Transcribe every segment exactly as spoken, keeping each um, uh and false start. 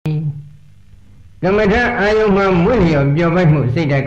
ကမ္မထအာယုမှမွေ့လျော်ပျော်ပိုက်မှုစိတ်ဓာတ်က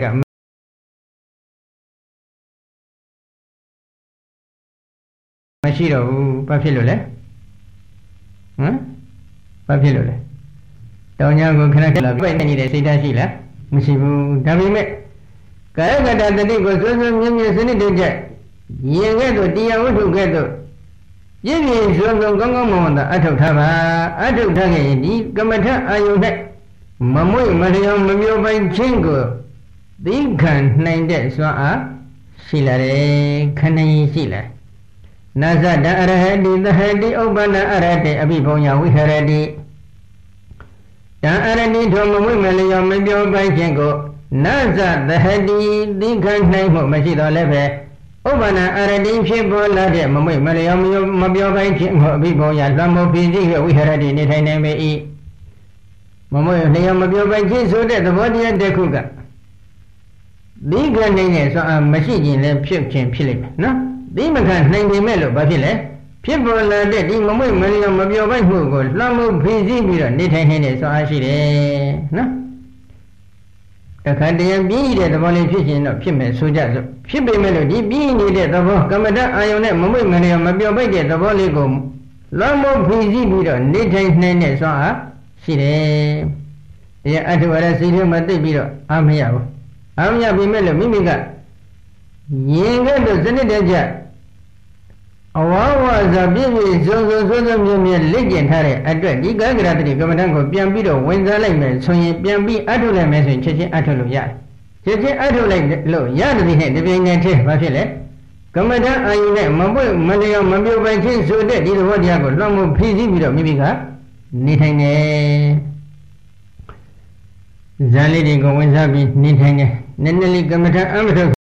မရှိတော့ဘူးဘာဖြစ်လို့လဲဟမ်ဘာဖြစ်လို့လဲတောင်ညာကိုခဏခဏပြိုက်နေတဲ့စိတ်ဓာတ်ရှိလားမရှိဘူးဒါပေမဲ့ကာယကတတတိကိုစွန်းစွန်းမြင်းမြင်းစနစ်တကျရင်ကဲ့သို့တရားဝတ္ထုကဲ့သို့ပြည့်ပြည့်စုံစုံကောင်းကောင်းမွန်မွန်သာအထုတ်ထားပါအထုတ်ထားခဲ့ရင်ဒီကမ္မထအာယု၌မမွေ့မလျော်မမျောပိုင်ခြင်းကိုသိခံနိုင်တဲ့စွမ်းအားရှိလာတယ်ခဏရင်ရှိလာနာဇတအရဟတိသဟတိဥပ္ပန္နအရဟတိအဘိဘုံယဝိဟရတိတံအရတိထိုမမွေ့မလျော်မမျောပိုင်ခြင်းကိုနာဇသဟတိသိခံနိုင်မှုမရှိတော့လည်းပဲဥပ္ပန္နအရတိဖြစ်ပေါ်လာတဲ့မမွေ့မလျော်မပြောပိုင်ခြင်းကိုအဘိဘုံယလွှမ်းမိုးဖြစ်စီဝိဟရတိနေထိုင်နိုင်ပေ၏မမွေ့လျော်မပြောပိုင်ခြင်းဆိုတဲ့သဘောတရားတစ်ခုကသိခံနိုင်တဲ့ဆိုအမရှိခြင်းလည်းဖြစ်ခြင်းဖြစ်လိမ့်မယ်နော်သိမခံနိုင်ပေမဲ့လို့ဘာဖြစ်လဲဖြစ်ပေါ်လာတဲ့ဒီမမွေ့မလျော်မပြောပိုင်မှုကိုလွှမ်းမိုးဖြစ်စီပြီးတော့နေထိုင်နေတဲ့ဆိုအားရှိတယ်နော်တခါတည်းပြင်းနေတဲ့သဘောလေးဖြစ်ခြင်းတော့ဖြစ်မယ်ဆိုကြစို့ဖြစ်ပေမဲ့လို့ဒီပြင်းနေတဲ့သဘောကမ္မဋ္ဌအာယုန်နဲ့မမွေ့မလျော်မပြောပိုက်တဲ့သဘောလေးကိုလွှမ်းမိုးဖြစ်စီပြီးတော့နေထိုင်နိုင်တဲ့ဆိုအားရှိတယ်ဒီအထုရစီလေးမသိပြီးတော့အာမရဘူးအာမရပြီမဲ့လို့မိမိကရင်ကဲ့သို့စနစ်တကျအဝဝဇာပြည့်ပြည့်စုံစုံစုံစုံမြဲမြဲလက်ကျင်ထားတဲ့အတွက်ဒီကာကရတတိကမ္မဋ္ဌာန်းကိုပြန်ပြီးတော့ဝင်စားလိုက်မယ်ဆိုရင်ပြန်ပြီးအထုလိုက်မယ်ဆိုရင်ချက်ချင်းအထုလို့ရတယ်ချက်ချင်းအထုလိုက်လို့ရတယ်ဒီနဲ့ဒီပြိုင်နဲ့ထဲဘာဖြစ်လဲကမ္မဋ္ဌာန်းအာယုနဲ့မပွင့်မလျော်မပြုတ်ပိုင်ခြင်းဆိုတဲ့ဒီသဘောတရားကိုလွှမ်းမိုးဖြည့်ဆည်းပြီးတော့မိမိကနေထိုင်တယ်ဇာလေးတွေကိုဝင်စားပြီးနေထိုင်တယ်နည်းနည်းလေးကမ္မဋ္ဌာန်းအမထုတ်